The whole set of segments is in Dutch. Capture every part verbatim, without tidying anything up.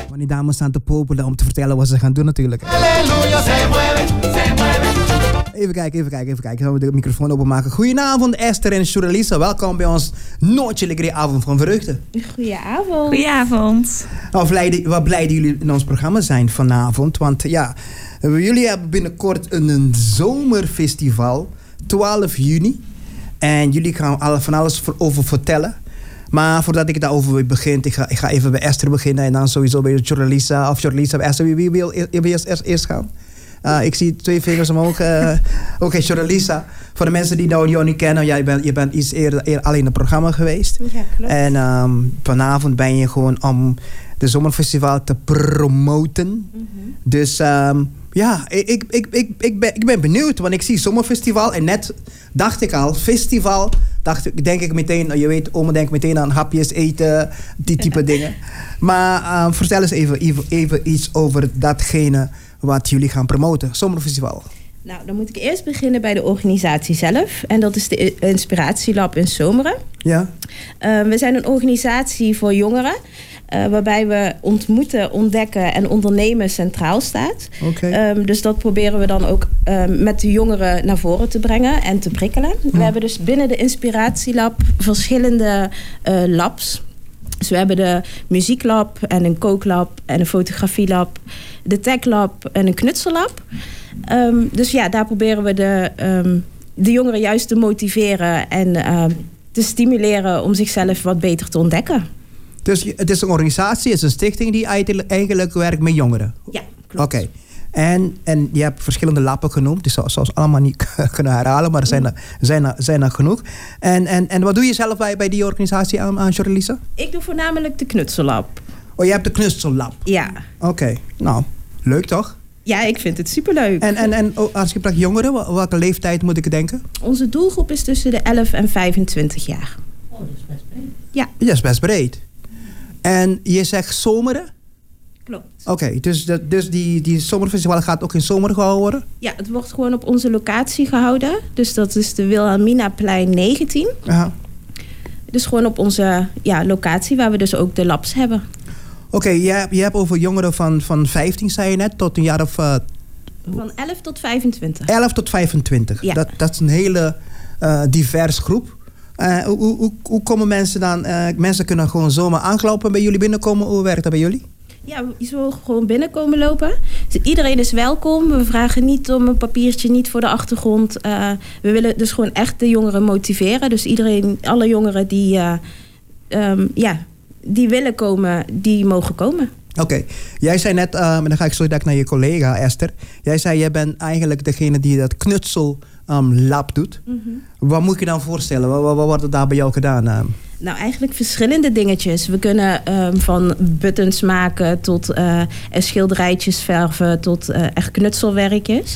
Want die dames staan te popelen om te vertellen wat ze gaan doen natuurlijk. Halleluja, se mueve, se mueve. Even kijken, even kijken, even kijken. Gaan we de microfoon openmaken. Goedenavond Esther en Joralisa. Welkom bij ons Noche Alegria avond van vreugde. Goedenavond. Goedenavond. Nou, blij, wat blij dat jullie in ons programma zijn vanavond. Want ja, jullie hebben binnenkort een, een zomerfestival. twaalf juni. En jullie gaan alle, van alles voor, over vertellen. Maar voordat ik daarover begin, ik ga, ik ga even bij Esther beginnen. En dan sowieso bij Joralisa of Joralisa. Esther, wie, wie wil eerst, eerst, eerst gaan? Uh, ik zie twee vingers omhoog. Uh, Oké, okay, Joralisa. Voor de mensen die nou jou niet kennen, jij bent, je bent iets eerder, eerder al in het programma geweest. Ja, klopt. En um, vanavond ben je gewoon om de zomerfestival te promoten. Mm-hmm. Dus um, ja, ik, ik, ik, ik, ik, ben, ik ben benieuwd, want ik zie zomerfestival en net dacht ik al, festival, dacht ik, denk ik meteen, je weet, oma denkt meteen aan hapjes eten, die type dingen. Maar um, vertel eens even, even, even iets over datgene wat jullie gaan promoten, zomerfestival. Nou, dan moet ik eerst beginnen bij de organisatie zelf. En dat is de Inspiratielab in Zomeren. Ja. Uh, we zijn een organisatie voor jongeren. Uh, waarbij we ontmoeten, ontdekken en ondernemen centraal staat. Okay. Um, dus dat proberen we dan ook um, met de jongeren naar voren te brengen en te prikkelen. Mm. We hebben dus binnen de Inspiratielab verschillende uh, labs. Dus we hebben de muzieklab en een kooklab en een fotografielab, de techlab en een knutsellab. Um, dus ja, daar proberen we de, um, de jongeren juist te motiveren en uh, te stimuleren om zichzelf wat beter te ontdekken. Dus het is een organisatie, het is een stichting die eigenlijk werkt met jongeren? Ja, klopt. Oké. Okay. En, en je hebt verschillende lappen genoemd. Die zou ze allemaal niet kunnen herhalen, maar er zijn er, zijn er, zijn er genoeg. En, en, en wat doe je zelf bij, bij die organisatie aan, aan Joralisa? Ik doe voornamelijk de knutsellab. Oh, je hebt de knutsellab? Ja. Oké, okay. Nou, leuk toch? Ja, ik vind het superleuk. En, en, en oh, als je praat jongeren, welke leeftijd moet ik denken? Onze doelgroep is tussen de elf en vijfentwintig jaar. Oh, dat is best breed. Ja. Dat is best breed. En je zegt zomeren? Klopt. Oké, okay, dus, de, dus die, die zomerfestival gaat ook in zomer gehouden worden? Ja, het wordt gewoon op onze locatie gehouden. Dus dat is de Wilhelminaplein negentien. Aha. Dus gewoon op onze ja, locatie waar we dus ook de labs hebben. Oké, okay, je, je hebt over jongeren van, van vijftien, zei je net, tot een jaar of... Uh, van elf tot vijfentwintig. elf tot vijfentwintig. Ja. Dat, dat is een hele uh, divers groep. Uh, hoe, hoe, hoe komen mensen dan... Uh, mensen kunnen gewoon zomaar aankloppen bij jullie binnenkomen. Hoe werkt dat bij jullie? Ja, je wil gewoon binnenkomen lopen. Dus iedereen is welkom. We vragen niet om een papiertje, niet voor de achtergrond. Uh, we willen dus gewoon echt de jongeren motiveren. Dus iedereen, alle jongeren die, uh, um, ja, die willen komen, die mogen komen. Oké, okay. Jij zei net, uh, en dan ga ik zo direct naar je collega Esther. Jij zei, jij bent eigenlijk degene die dat knutsel... Um, lab doet. Mm-hmm. Wat moet je dan voorstellen? Wat, wat, wat wordt er daar bij jou gedaan? Uh? Nou, eigenlijk verschillende dingetjes. We kunnen um, van buttons maken tot uh, schilderijtjes verven tot uh, echt knutselwerkjes.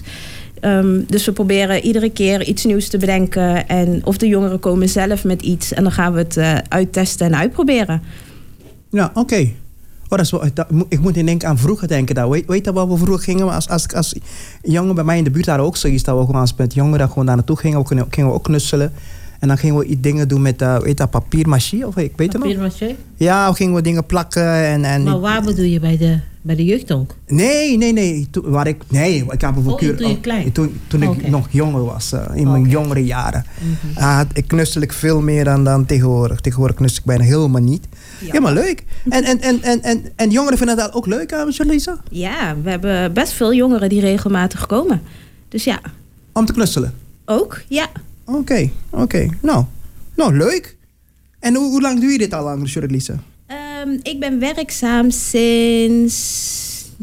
Um, dus we proberen iedere keer iets nieuws te bedenken. En of de jongeren komen zelf met iets. En dan gaan we het uh, uittesten en uitproberen. Ja, oké. Okay. Oh, dat is wel, dat, ik moet in denken aan vroeger denken. Dat. Weet, weet je waar we vroeger gingen? Als, als, als jongeren bij mij in de buurt hadden ook zoiets. Dat we gewoon als met jongeren gewoon daar naartoe gingen. We gingen we ook knutselen. En dan gingen we iets dingen doen met uh, weet dat, papier-maché. Of ik weet het nog. Papier-maché? Ja, of gingen we dingen plakken. En, en maar waar bedoel je bij de, bij de jeugdonk? Nee, nee, nee. Toen, waar ik, nee, ik heb oh, toen je klein? Toen, toen okay. ik nog jonger was. Uh, in mijn okay. jongere jaren. Mm-hmm. Uh, ik knutsel ik veel meer dan, dan tegenwoordig. Tegenwoordig knutsel ik bijna helemaal niet. Ja, ja maar leuk. En, en, en, en, en, en jongeren vinden dat ook leuk, uh, Joralisa? Ja, we hebben best veel jongeren die regelmatig komen. Dus ja. Om te knutselen? Ook, ja. Oké, okay, oké. Okay. Nou, nou, leuk. En hoe, hoe lang doe je dit al lang, Joralisa? Um, ik ben werkzaam sinds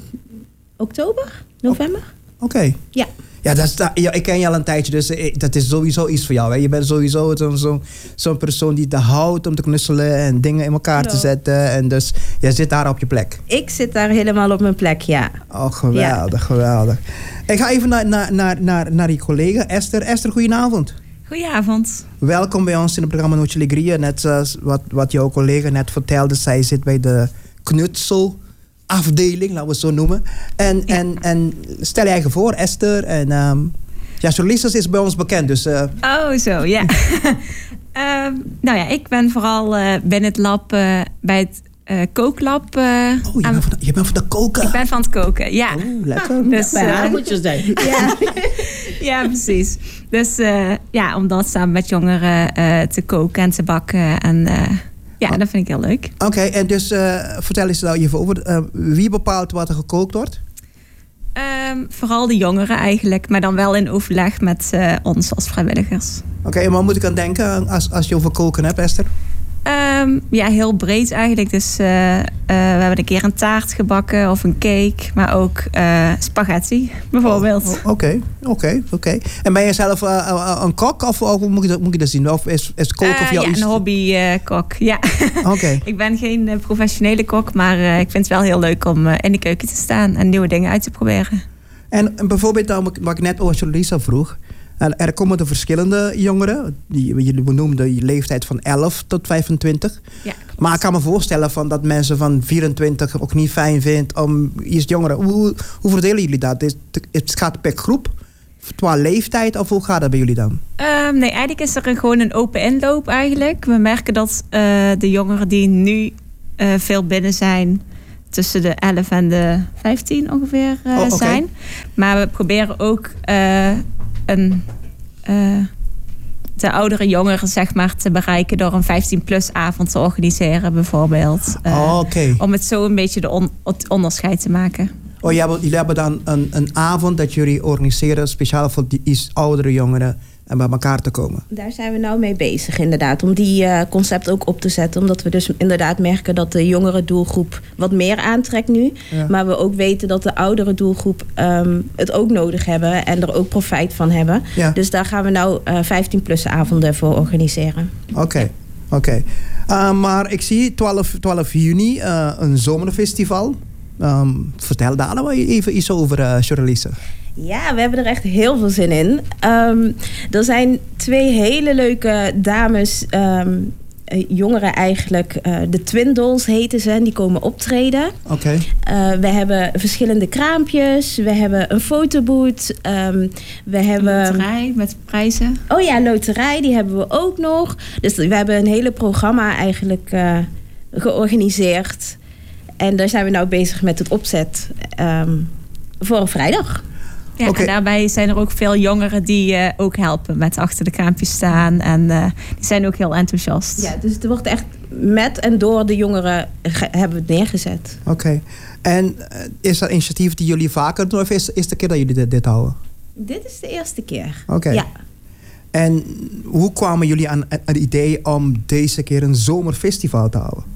oktober, november. Oké. Okay. Ja. Ja, dat is, ja, ik ken je al een tijdje, dus dat is sowieso iets voor jou. Hè? Je bent sowieso zo'n zo, zo'n persoon die het houdt om te knutselen en dingen in elkaar Hallo. te zetten. En dus jij zit daar op je plek. Ik zit daar helemaal op mijn plek, ja. Oh, geweldig, ja. geweldig. Ik ga even naar, naar, naar, naar, naar je collega Esther. Esther, goedenavond. Goedenavond. Welkom bij ons in het programma Noche Alegria. Net zoals wat, wat jouw collega net vertelde, zij zit bij de knutsel... afdeling, laten we het zo noemen. En, ja. en, en stel je eigen voor, Esther. En um, ja, Joralisa is bij ons bekend, dus... Uh... Oh, zo, ja. uh, nou ja, ik ben vooral uh, binnen het lab uh, bij het uh, kooklab. Uh, oh, je, aan... bent van de, je bent van de koken? Ik ben van het koken, ja. Oh, lekker. Dus, ja, uh, moet je zijn. Ja. Ja, precies. Dus uh, ja, om dat samen met jongeren uh, te koken en te bakken. En uh, ja, oh. dat vind ik heel leuk. Oké, okay, en dus uh, vertel eens nou even over. Uh, wie bepaalt wat er gekookt wordt? Um, vooral de jongeren eigenlijk, maar dan wel in overleg met uh, ons als vrijwilligers. Oké, okay, en wat moet ik aan denken als, als je over koken hebt, Esther? Um, ja, heel breed eigenlijk. Dus uh, uh, we hebben een keer een taart gebakken of een cake, maar ook uh, spaghetti bijvoorbeeld. Oké, oh, oké, okay, okay, okay. En ben je zelf uh, uh, een kok of, of hoe moet je dat, moet je dat zien? Of is, is koken uh, of jouw ja, een hobby-kok. Uh, ja. Okay. Ik ben geen uh, professionele kok, maar uh, ik vind het wel heel leuk om uh, in de keuken te staan en nieuwe dingen uit te proberen. En, en bijvoorbeeld, wat ik net over Charlisa vroeg. Er komen de verschillende jongeren. Je noemde je leeftijd van elf tot vijfentwintig. Ja, maar ik kan me voorstellen van dat mensen van vierentwintig ook niet fijn vinden om iets jongeren. Hoe, hoe verdelen jullie dat? Is, het gaat per groep? Qua leeftijd? Of hoe gaat dat bij jullie dan? Um, nee, eigenlijk is er een, gewoon een open inloop eigenlijk. We merken dat uh, de jongeren die nu uh, veel binnen zijn, tussen de elf en de vijftien ongeveer uh, oh, okay. zijn. Maar we proberen ook Uh, Een, uh, de oudere jongeren zeg maar, te bereiken door een vijftien-plus avond te organiseren bijvoorbeeld. Uh, oh, okay. Om het zo een beetje de on, het onderscheid te maken. Oh, jullie hebben dan een, een avond dat jullie organiseren speciaal voor die iets oudere jongeren en bij elkaar te komen. Daar zijn we nou mee bezig inderdaad. Om die uh, concept ook op te zetten. Omdat we dus inderdaad merken dat de jongere doelgroep wat meer aantrekt nu. Ja. Maar we ook weten dat de oudere doelgroep um, het ook nodig hebben. En er ook profijt van hebben. Ja. Dus daar gaan we nou uh, vijftien-plus avonden voor organiseren. Oké, okay. oké. Okay. Uh, maar ik zie twaalf juni uh, een zomerfestival. Um, vertel daar nou even iets over, uh, Charlisa. Ja, we hebben er echt heel veel zin in. Um, er zijn twee hele leuke dames, um, jongeren eigenlijk. Uh, de Twindles heten ze en die komen optreden. Oké. Okay. Uh, we hebben verschillende kraampjes. We hebben een fotoboot. Um, we hebben loterij met prijzen. Oh ja, loterij, die hebben we ook nog. Dus we hebben een hele programma eigenlijk uh, georganiseerd. En daar zijn we nou bezig met het opzet um, voor een vrijdag. Ja, okay. En daarbij zijn er ook veel jongeren die uh, ook helpen met achter de kraampjes staan. En uh, die zijn ook heel enthousiast. Ja, dus het wordt echt met en door de jongeren ge- hebben we het neergezet. Oké. Okay. En uh, is dat initiatief die jullie vaker doen of is het de eerste keer dat jullie dit, dit houden? Dit is de eerste keer. Oké. Okay. Ja. En hoe kwamen jullie aan het idee om deze keer een zomerfestival te houden?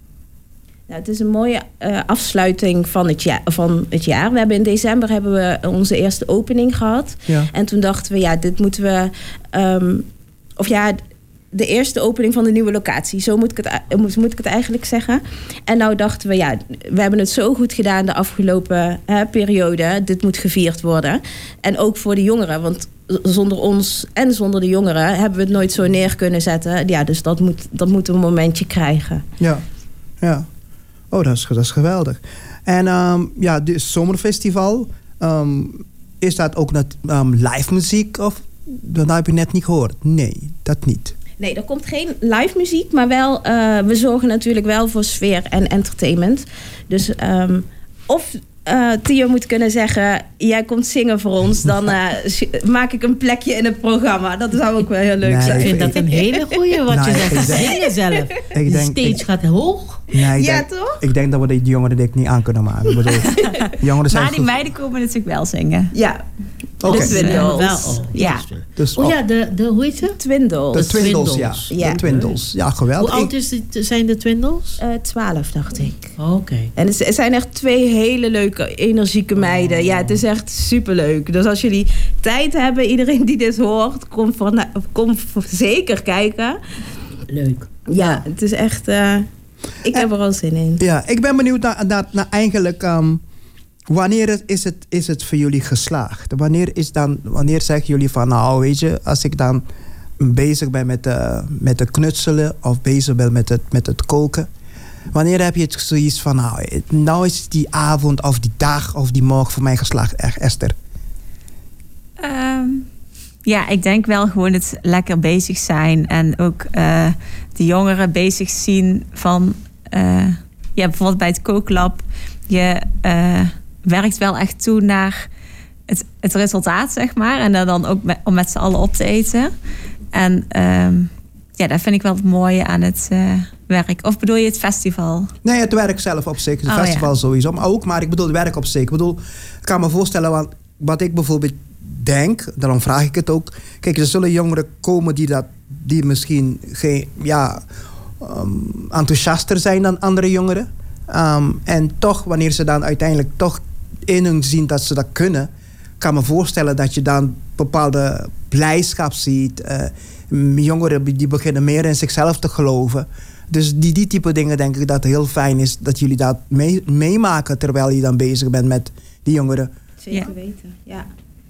Nou, het is een mooie uh, afsluiting van het, ja- van het jaar. We hebben in december hebben we onze eerste opening gehad. Ja. En toen dachten we, ja, dit moeten we Um, of ja, de eerste opening van de nieuwe locatie. Zo moet ik het, moet, moet ik het eigenlijk zeggen. En nou dachten we, ja, we hebben het zo goed gedaan de afgelopen hè, periode. Dit moet gevierd worden. En ook voor de jongeren, want zonder ons en zonder de jongeren hebben we het nooit zo neer kunnen zetten. Ja, dus dat moet, dat moet een momentje krijgen. Ja, ja. Oh, dat is, dat is geweldig. En um, ja, dit zomerfestival, um, is dat ook net um, live muziek? Of dat heb je net niet gehoord? Nee, dat niet. Nee, er komt geen live muziek, maar wel, uh, we zorgen natuurlijk wel voor sfeer en entertainment. Dus um, of uh, Theo moet kunnen zeggen, jij komt zingen voor ons, dan uh, maak ik een plekje in het programma. Dat zou ook wel heel leuk nee, zijn. Ik vind dat een hele goeie, wat nee, je zegt. Denk, zingen zelf. Ik de denk, stage ik, gaat hoog. Nee, ik ja, denk, toch? Ik denk dat we de jongeren dit niet aan kunnen maken. Bedoel, jongeren zijn maar die goed. meiden komen natuurlijk wel zingen. Ja. Okay. De Twindles. Wel, oh, ja. Dus, oh ja, de, de, hoe heet ze? Twindles. De Twindles, ja. ja. De Twindles, ja, geweldig. Hoe oud is die, zijn de Twindles? Uh, twaalf, dacht ik. Oh, oké. Okay. En het zijn echt twee hele leuke, energieke meiden. Oh. Ja, het is echt superleuk. Dus als jullie tijd hebben, iedereen die dit hoort, kom, voor, kom voor zeker kijken. Leuk. Ja, het is echt Uh, ik heb er al zin in. Ja, ik ben benieuwd naar, naar, naar eigenlijk Um, wanneer is het, is het voor jullie geslaagd? Wanneer, is dan, wanneer zeggen jullie van, nou weet je, als ik dan bezig ben met, uh, met het knutselen of bezig ben met het, met het koken. Wanneer heb je het zoiets van, nou, nou is die avond of die dag of die morgen voor mij geslaagd, echt, Esther? Um, ja, ik denk wel gewoon het lekker bezig zijn en ook uh, de jongeren bezig zien van Uh, ja, bijvoorbeeld bij het kooklab, je uh, werkt wel echt toe naar het, het resultaat, zeg maar. En dan, dan ook met, om met z'n allen op te eten. En um, ja, dat vind ik wel het mooie aan het uh, werk. Of bedoel je het festival? Nee, het werk zelf op zich. Het oh, festival ja. sowieso. Maar ook, maar ik bedoel het werk op zich. Ik bedoel, ik kan me voorstellen, want wat ik bijvoorbeeld denk, daarom vraag ik het ook. Kijk, er zullen jongeren komen die, dat, die misschien geen, ja, um, enthousiaster zijn dan andere jongeren. Um, en toch, wanneer ze dan uiteindelijk toch in hun zien dat ze dat kunnen, kan me voorstellen dat je dan bepaalde blijdschap ziet. Uh, jongeren die beginnen meer in zichzelf te geloven. Dus die, die type dingen denk ik dat het heel fijn is dat jullie dat mee, meemaken terwijl je dan bezig bent met die jongeren. Zeker ja. weten, ja.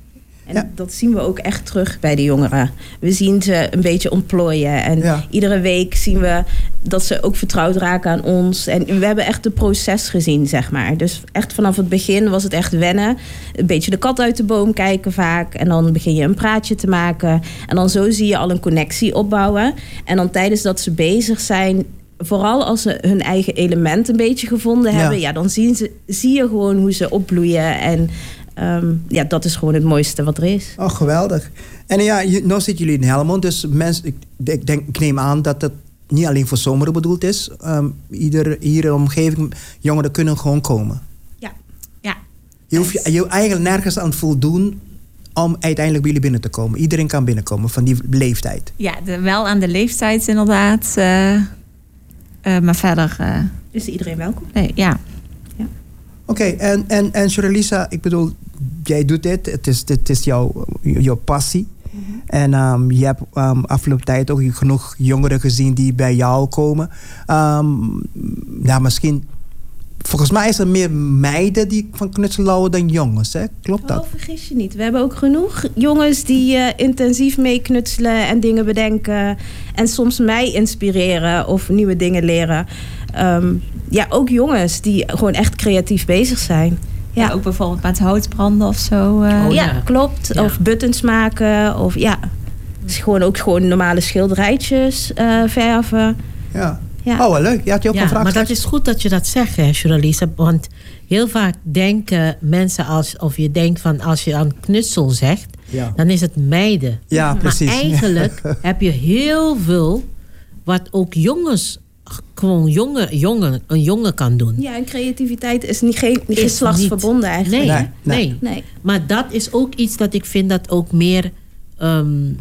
En ja. dat zien we ook echt terug bij de jongeren. We zien ze een beetje ontplooien. En ja. iedere week zien we dat ze ook vertrouwd raken aan ons. En we hebben echt het proces gezien, zeg maar. Dus echt vanaf het begin was het echt wennen. Een beetje de kat uit de boom kijken vaak. En dan begin je een praatje te maken. En dan zo zie je al een connectie opbouwen. En dan tijdens dat ze bezig zijn, vooral als ze hun eigen element een beetje gevonden hebben, ja, ja dan zien ze, zie je gewoon hoe ze opbloeien. En um, ja, dat is gewoon het mooiste wat er is. Oh, geweldig. En ja, je, nou zitten jullie in Helmond, dus mensen, ik, ik, denk, ik neem aan dat het niet alleen voor zomeren bedoeld is. Um, ieder, hier in de omgeving, jongeren kunnen gewoon komen. Ja. Ja. Je hoeft je, je eigenlijk nergens aan voldoen om uiteindelijk bij jullie binnen te komen. Iedereen kan binnenkomen van die leeftijd. Ja, de, wel aan de leeftijd inderdaad. Uh, uh, maar verder Uh, is iedereen welkom? Nee, ja. ja. Oké, okay, en, en, en Shirlisa, ik bedoel, jij doet dit. Het is, dit is jouw, jouw passie. Mm-hmm. En um, je hebt um, afgelopen tijd ook genoeg jongeren gezien die bij jou komen. Um, ja, misschien, volgens mij is er meer meiden die van knutselen houden dan jongens, hè? Klopt dat? Oh, vergis je niet. We hebben ook genoeg jongens die uh, intensief meeknutselen en dingen bedenken. En soms mij inspireren of nieuwe dingen leren. Um, ja, ook jongens die gewoon echt creatief bezig zijn. Ja, ja ook bijvoorbeeld met houtbranden of zo. Uh, oh, ja. ja, klopt. Ja. Of buttons maken. Of ja, dus gewoon ook gewoon normale schilderijtjes uh, verven. Ja. Ja. Oh, wel leuk. Je had je ook ja, een vraag. Maar dat is goed dat je dat zegt, hè, Shirlisa. Want heel vaak denken mensen, als, of je denkt van als je aan knutsel zegt, ja. dan is het meiden. Ja, precies. Maar eigenlijk heb je heel veel wat ook jongens, gewoon jongen, jongen, een jongen kan doen. Ja, en creativiteit is niet geen niet geslachtsverbonden eigenlijk. Nee, nee, nee. nee. nee. Maar dat is ook iets dat ik vind dat ook meer, um,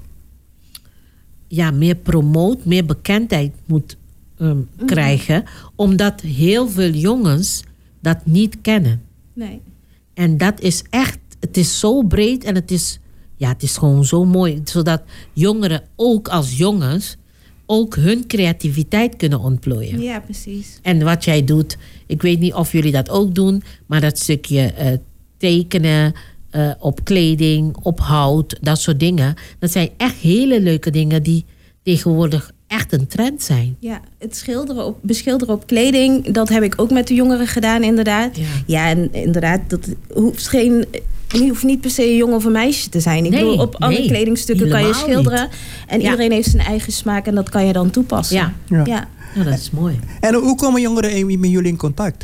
ja, meer promoot, meer bekendheid moet Um, mm-hmm. krijgen, omdat heel veel jongens dat niet kennen. Nee. En dat is echt, het is zo breed en het is, ja, het is gewoon zo mooi, zodat jongeren ook als jongens ook hun creativiteit kunnen ontplooien. Ja, precies. En wat jij doet, ik weet niet of jullie dat ook doen, maar dat stukje uh, tekenen uh, op kleding, op hout, dat soort dingen, dat zijn echt hele leuke dingen die tegenwoordig echt een trend zijn. Ja, het schilderen op, beschilderen op kleding, dat heb ik ook met de jongeren gedaan, inderdaad. Ja, ja en inderdaad, dat hoeft geen, je hoeft niet per se een jongen of een meisje te zijn. Ik nee, bedoel, op alle nee, kledingstukken kan je schilderen. Niet. En ja. iedereen heeft zijn eigen smaak en dat kan je dan toepassen. Ja, ja. ja. ja dat is mooi. En hoe komen jongeren met jullie in contact?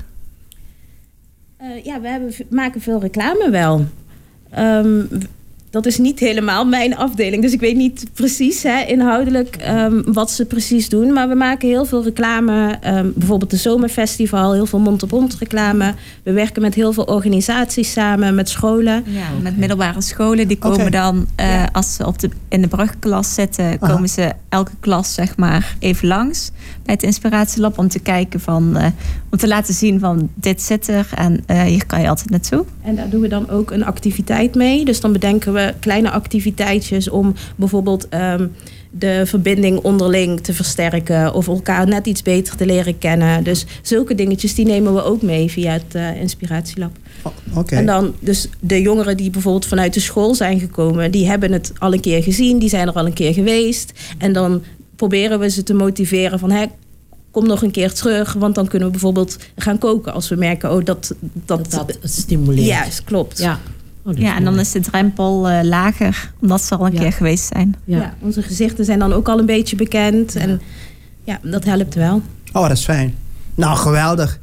Uh, ja, we hebben, maken veel reclame wel. Um, Dat is niet helemaal mijn afdeling. Dus ik weet niet precies hè, inhoudelijk um, wat ze precies doen. Maar we maken heel veel reclame. Um, bijvoorbeeld de Zomerfestival. Heel veel mond-op-mond reclame. We werken met heel veel organisaties samen. Met scholen. Ja, okay. Met middelbare scholen. Die komen okay. dan, uh, ja. als ze op de, in de brugklas zitten... komen Aha. ze elke klas zeg maar even langs. Bij het Inspiratielab. Om te kijken van... Uh, om te laten zien van dit zit er. En uh, hier kan je altijd naartoe. En daar doen we dan ook een activiteit mee. Dus dan bedenken we kleine activiteitjes om bijvoorbeeld um, de verbinding onderling te versterken of elkaar net iets beter te leren kennen. Dus zulke dingetjes die nemen we ook mee via het uh, Inspiratielab. Oh, okay. En dan dus de jongeren die bijvoorbeeld vanuit de school zijn gekomen, die hebben het al een keer gezien, die zijn er al een keer geweest. En dan proberen we ze te motiveren van, hé, kom nog een keer terug, want dan kunnen we bijvoorbeeld gaan koken als we merken, oh, dat dat, dat, dat stimuleert. Ja, klopt. Ja. Oh, ja, en dan is de drempel uh, lager, omdat ze al een ja. keer geweest zijn. Ja. ja, onze gezichten zijn dan ook al een beetje bekend. Ja. En ja, dat helpt wel. Oh, dat is fijn. Nou, geweldig.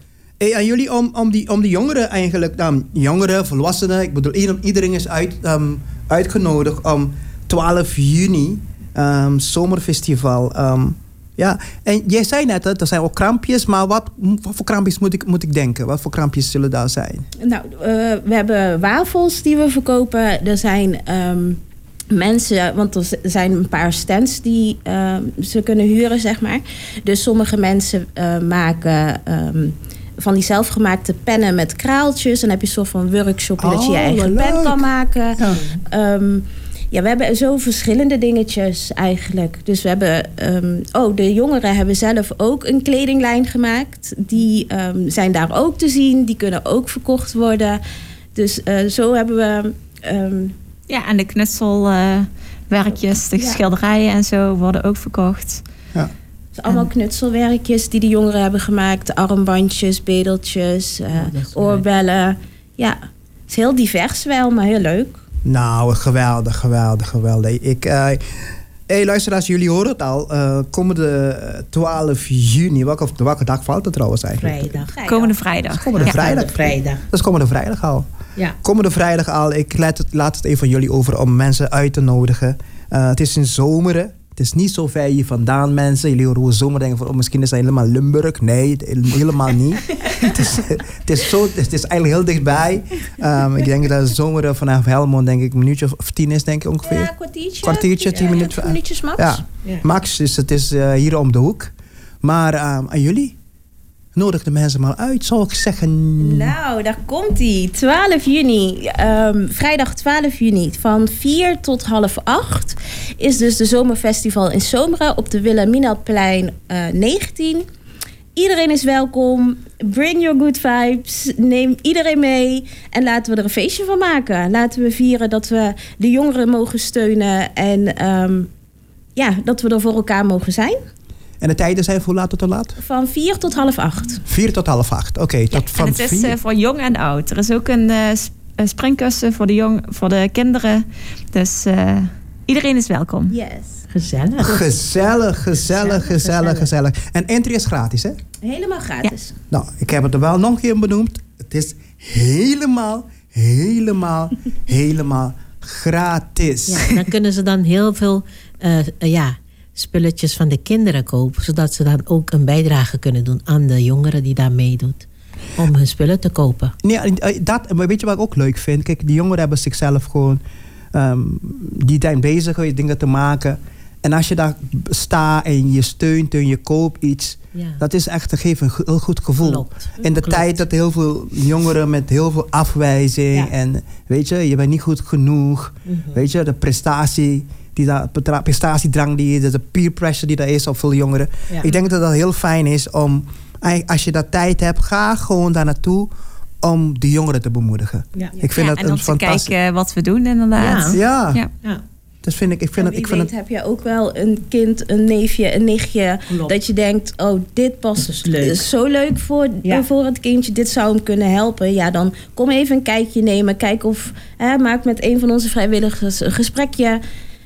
Hey, aan jullie om, om, die, om die jongeren eigenlijk, um, jongeren, volwassenen, ik bedoel, iedereen is uit, um, uitgenodigd om twaalf juni, um, zomerfestival. Um, ja, en jij zei net, hè, er zijn ook krampjes, maar wat, wat voor krampjes moet ik, moet ik denken? Wat voor krampjes zullen daar zijn? Nou, uh, we hebben wafels die we verkopen. Er zijn um, mensen, want er zijn een paar stands die uh, ze kunnen huren, zeg maar. Dus sommige mensen uh, maken um, van die zelfgemaakte pennen met kraaltjes. Dan heb je een soort van workshop oh, dat je je eigen leuk. pen kan maken. Ja. Um, Ja, we hebben zo verschillende dingetjes eigenlijk. Dus we hebben... Um, oh, de jongeren hebben zelf ook een kledinglijn gemaakt. Die um, zijn daar ook te zien. Die kunnen ook verkocht worden. Dus uh, zo hebben we... Um, ja, en de knutselwerkjes, uh, de ja. schilderijen en zo worden ook verkocht. Ja. Dus allemaal knutselwerkjes die de jongeren hebben gemaakt. Armbandjes, bedeltjes, uh, oorbellen. Ja, het is heel divers wel, maar heel leuk. Nou, geweldig, geweldig, geweldig. Ik, uh, hey, luisteraars, jullie horen het al. Uh, komende twaalf juni, welke, welke dag valt het trouwens eigenlijk? Vrijdag. Vrijdag. Komende vrijdag. Komende Ja. vrijdag. Vrijdag. Dat is komende vrijdag al. Ja. Komende vrijdag al. Ik laat het, laat het even van jullie over om mensen uit te nodigen. Uh, het is in zomeren. Het is niet zo ver hier vandaan, mensen. Jullie horen hoe zomer denken van, oh, misschien is het helemaal Limburg. Nee, helemaal niet. het, is, het, is zo, het is eigenlijk heel dichtbij. Um, ik denk dat de zomer vanaf Helmond, denk ik, een minuutje of tien is, denk ik ongeveer. Ja, een kwartiertje. Kwartiertje, tien ja, minuten. tien minuutjes max. Ja, Ja. max. Dus het is uh, hier om de hoek. Maar um, aan jullie? Nodig de mensen maar uit, zou ik zeggen. Nou, daar komt ie. twaalf juni. Um, vrijdag twaalf juni. Van vier tot half acht is dus de zomerfestival in Zomeren op de Wilhelminaplein uh, negentien. Iedereen is welkom. Bring your good vibes. Neem iedereen mee. En laten we er een feestje van maken. Laten we vieren dat we de jongeren mogen steunen. En um, ja, dat we er voor elkaar mogen zijn. En de tijden zijn van laat tot hoe laat? Van vier tot half acht. Vier tot half acht. Oké, okay, tot Ja, van en het is vier. uh, voor jong en oud. Er is ook een, uh, sp- een springkussen voor de, jong, voor de kinderen. Dus uh, iedereen is welkom. Yes. Gezellig. Gezellig, gezellig, gezellig, gezellig. En entry is gratis, hè? Helemaal gratis. Ja. Nou, ik heb het er wel nog een keer benoemd. Het is helemaal, helemaal, helemaal gratis. Ja, dan kunnen ze dan heel veel uh, uh, ja, spulletjes van de kinderen kopen. Zodat ze dan ook een bijdrage kunnen doen aan de jongeren die daar meedoet. Om hun spullen te kopen. Nee, dat, maar weet je wat ik ook leuk vind? Kijk, die jongeren hebben zichzelf gewoon... Um, die zijn bezig om dingen te maken. En als je daar staat en je steunt en je koopt iets... Ja. Dat is echt, dat geeft een heel goed gevoel. Klopt. In de Klopt. tijd dat heel veel jongeren met heel veel afwijzing... Ja. en weet je, je bent niet goed genoeg. Mm-hmm. Weet je, de prestatie... Die dat, prestatiedrang, die, de peer pressure die er is op veel jongeren. Ja. Ik denk dat dat heel fijn is om... Als je dat tijd hebt, ga gewoon daar naartoe... om de jongeren te bemoedigen. Ja. Ik vind Ja, dat en om een te fantastisch... kijken wat we doen inderdaad. Ja, Ja. Ja. dat vind ik... Ik vind En het, wie ik vind weet het, heb je ook wel een kind, een neefje, een nichtje... Klopt. dat je denkt, oh, dit past Dat is leuk. is zo leuk voor, Ja. voor het kindje. Dit zou hem kunnen helpen. Ja, dan kom even een kijkje nemen. Kijk of, hè, maak met een van onze vrijwilligers een gesprekje.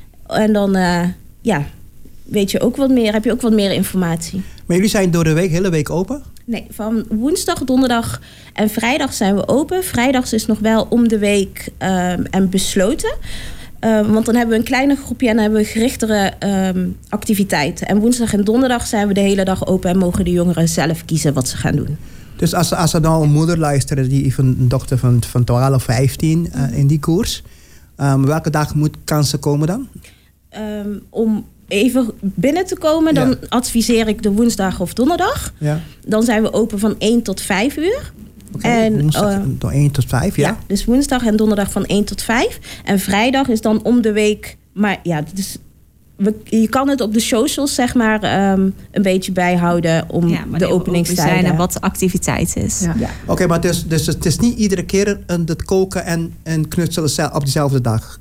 En dan, uh, ja, weet je ook wat meer. Heb je ook wat meer informatie. maar jullie zijn door de week, hele week open? Nee, van woensdag, donderdag en vrijdag zijn we open. Vrijdags is nog wel om de week um, en besloten. Um, want dan hebben we een kleiner groepje en dan hebben we gerichtere um, activiteiten. En woensdag en donderdag zijn we de hele dag open... en mogen de jongeren zelf kiezen wat ze gaan doen. Dus als, als er nou een moeder luistert... die van een dochter van, van twaalf, vijftien uh, in die koers... Um, welke dag moet, kan ze komen dan? Um, om even binnen te komen, dan Ja. adviseer ik de woensdag of donderdag. Ja. Dan zijn we open van één tot vijf uur. Okay, En, woensdag uh, door één tot vijf, ja? Ja, dus woensdag en donderdag van één tot vijf. En vrijdag is dan om de week... Maar ja, dus we, je kan het op de socials zeg maar um, een beetje bijhouden... om Ja, de wanneer we open openingstijden. zijn en wat de activiteit is. Ja. Ja. Oké, okay, maar dus, dus het is niet iedere keer een, het koken en, en knutselen zel- op dezelfde dag?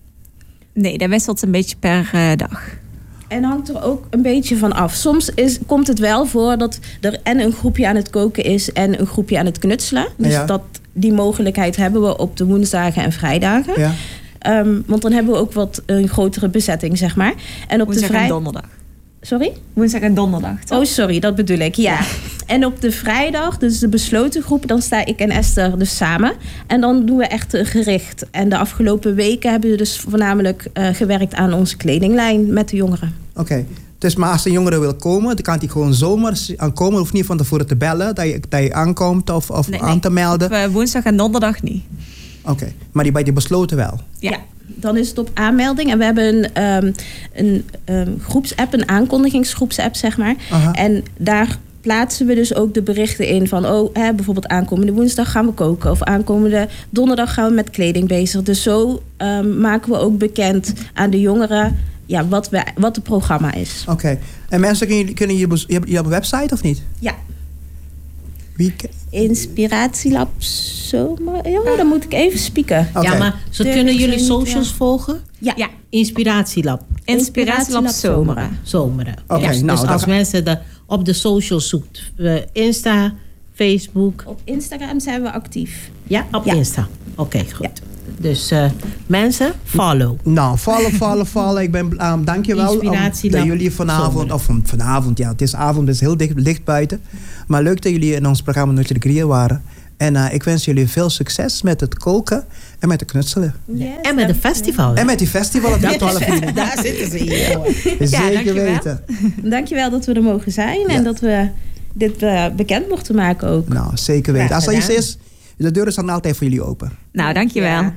Nee, dat wisselt een beetje per uh, dag. En hangt er ook een beetje van af. Soms is, komt het wel voor dat er en een groepje aan het koken is... en een groepje aan het knutselen. Dus Ja. dat, die mogelijkheid hebben we op de woensdagen en vrijdagen. Ja. Um, want dan hebben we ook wat een grotere bezetting, zeg maar. En op Woensdag de vrij... en donderdag. Sorry? Woensdag en donderdag, toch? Oh, sorry, dat bedoel ik, ja. En op de vrijdag, dus de besloten groep, dan sta ik en Esther dus samen. En dan doen we echt gericht. En de afgelopen weken hebben we dus voornamelijk uh, gewerkt aan onze kledinglijn met de jongeren. Oké. Okay. Dus maar als een jongere wil komen, dan kan hij gewoon zomaar aankomen. Hoeft niet van tevoren te bellen dat je, dat je aankomt of, of nee, aan nee. te melden. Op, uh, woensdag en donderdag niet. Oké, okay. Maar die bij die besloten wel? Ja. ja. Dan is het op aanmelding. En we hebben een, um, een um, groepsapp, een aankondigingsgroepsapp, zeg maar. Aha. En daar plaatsen we dus ook de berichten in van... oh, hè, bijvoorbeeld aankomende woensdag gaan we koken... of aankomende donderdag gaan we met kleding bezig. Dus zo um, maken we ook bekend aan de jongeren... ja, wat, we, wat het programma is. Oké. Okay. En mensen, kunnen je, kunnen je, je, hebt, je hebt een website of niet? Ja. Wie? Inspiratielab Zomer. Ja, dan moet ik even spieken. Okay. Ja, maar zo de, kunnen jullie socials ja. volgen? Ja. ja. Inspiratielab. Inspiratielab Zomeren. Zomeren. Oké. Okay, ja. Nou, dus als mensen de, op de socials zoekt, uh, Insta, Facebook. Op Instagram zijn we actief. Ja, op ja. Insta. Oké, okay, goed. Ja. Dus uh, mensen, follow. Nou, follow, follow, follow. Ik ben, um, dankjewel um, dat jullie vanavond, of van, vanavond, ja, het is avond, het is heel dicht, licht buiten. Maar leuk dat jullie in ons programma Nutje de Grier waren. En uh, ik wens jullie veel succes met het koken en met het knutselen. Yes, en met de festival. En met die festival. Ja. Daar zitten ze hier. Zeker ja, dankjewel. weten. Dankjewel dat we er mogen zijn ja. en dat we dit uh, bekend mochten maken ook. Nou, zeker weten. Als er iets is, de deuren staan altijd voor jullie open. Nou, dankjewel. Ja.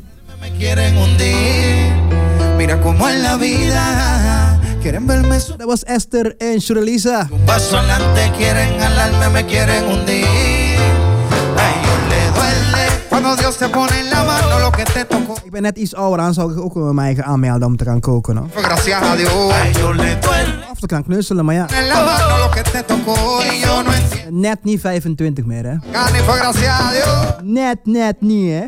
Dat was Esther en Shirlisa. Ik ben net iets ouder, aan zou ik ook mij gaan aanmelden om te gaan koken. Hoor. Of te gaan knutselen, maar ja. Net niet vijfentwintig meer, hè? Net, net niet, hè?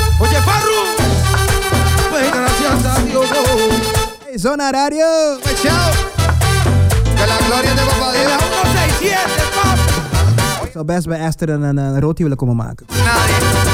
Hey, Zona Radio! Ik zou best bij Esther een, een, een roti willen komen maken.